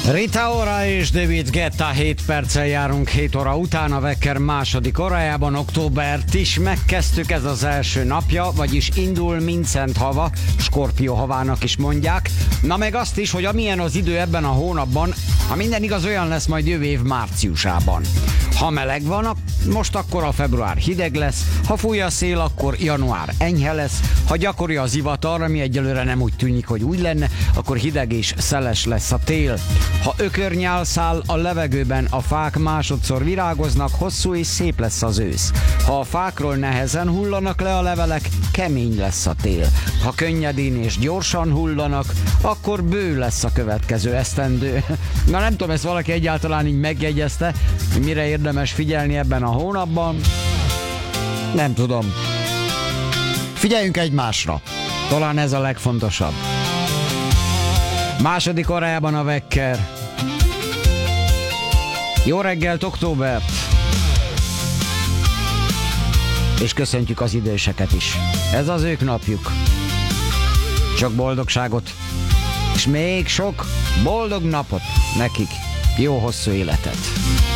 Rita Ora és David Guetta, 7 perccel járunk 7 óra után, a Wecker második órájában. Októbert is megkezdtük, ez az első napja, vagyis indul Mindszent hava, Skorpió havának is mondják. Na meg azt is, hogy amilyen az idő ebben a hónapban, ha minden igaz, olyan lesz majd jövő év márciusában. Ha meleg van, most akkor a február hideg lesz, ha fúj a szél, akkor január enyhe lesz, ha gyakori az zivatar, ami egyelőre nem úgy tűnik, hogy úgy lenne, akkor hideg és szeles lesz a tél. Ha ökörnyál száll a levegőben, a fák másodszor virágoznak, hosszú és szép lesz az ősz. Ha a fákról nehezen hullanak le a levelek, kemény lesz a tél. Ha könnyedén és gyorsan hullanak, akkor bő lesz a következő esztendő. Na nem tudom, ezt valaki egyáltalán így megjegyezte, mire érdemes figyelni ebben a hónapban? Nem tudom. Figyeljünk egymásra. Talán ez a legfontosabb. Második órájában a Wecker. Jó reggelt, októbert! És köszöntjük az időseket is. Ez az ők napjuk. Sok boldogságot, és még sok boldog napot nekik. Jó hosszú életet!